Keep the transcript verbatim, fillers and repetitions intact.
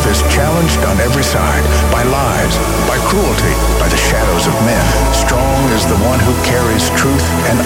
is challenged on every side by lies, by cruelty, by the shadows of men. Strong is the one who carries truth and